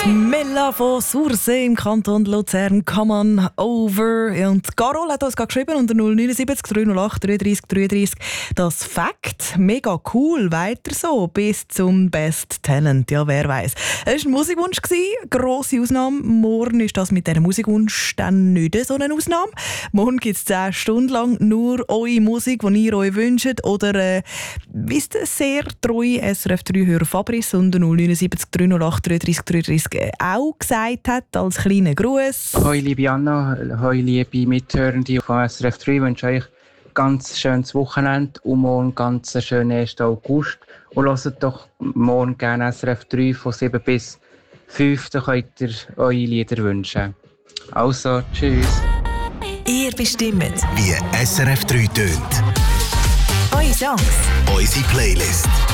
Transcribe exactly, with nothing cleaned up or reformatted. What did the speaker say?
Mella von Sursee im Kanton Luzern, come on over. Und Carol hat uns gerade geschrieben unter null neun sieben drei null acht drei drei drei drei. Das Fakt, mega cool, weiter so, bis zum Best Talent. Ja, wer weiß. Es war ein Musikwunsch, grosse Ausnahme. Morgen ist das mit diesem Musikwunsch dann nicht so eine Ausnahme. Morgen gibt es zehn Stunden lang nur eure Musik, die ihr euch wünscht. Oder äh, wisst ihr, sehr treue S R F drei Hörer Fabrice unter null neun sieben drei null acht drei drei drei drei auch gesagt hat, als kleinen Gruß. Hoi liebe Anna, hoi liebe Mithörende von S R F drei, ich wünsche euch ein ganz schönes Wochenende und morgen ganz schönen ersten August. Und hört doch morgen gerne S R F drei von sieben bis fünf, da könnt ihr eure Lieder wünschen. Also, tschüss. Ihr bestimmt, wie S R F drei tönt. Eure Songs, Unsere Playlist.